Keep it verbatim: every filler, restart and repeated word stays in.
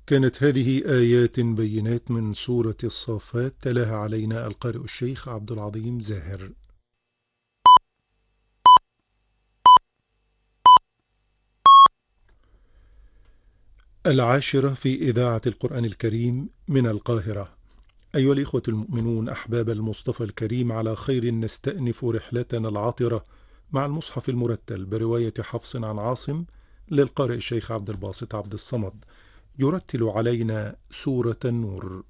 كانت هذه آيات بينات من سورة الصافات، تلاها علينا القارئ الشيخ عبد العظيم زاهر. العاشرة في إذاعة القرآن الكريم من القاهرة. أيها الإخوة المؤمنون أحباب المصطفى الكريم، على خير نستأنف رحلتنا العطرة مع المصحف المرتل برواية حفص عن عاصم للقارئ الشيخ عبد الباسط عبد الصمد، يرتل علينا سورة النور.